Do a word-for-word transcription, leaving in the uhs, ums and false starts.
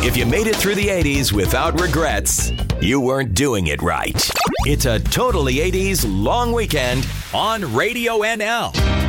If you made it through the eighties without regrets, you weren't doing it right. It's a totally eighties long weekend on Radio N L.